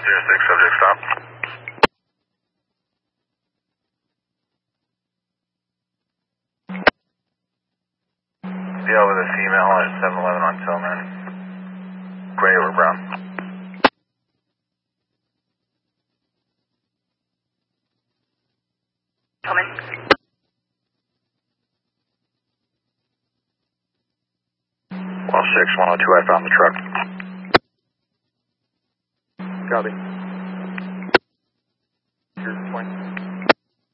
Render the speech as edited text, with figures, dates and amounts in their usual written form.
06, subject stop. Deal with a female at 711 on Tillman. Gray or brown? Tillman. Well, 6, 102, I found the truck. Copy.